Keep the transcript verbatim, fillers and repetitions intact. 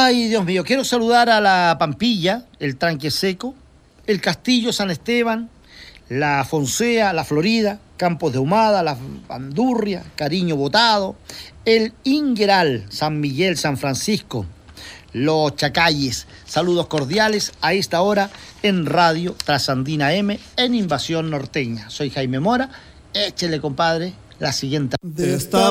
Ay, Dios mío, quiero saludar a la Pampilla, el Tranque Seco, el Castillo San Esteban, la Fonsea, la Florida, Campos de Humada, la Bandurria, Cariño Botado, el Ingueral, San Miguel, San Francisco, los Chacalles. Saludos cordiales a esta hora en Radio Trasandina M en Invasión Norteña. Soy Jaime Mora. Échele, compadre, la siguiente. De esta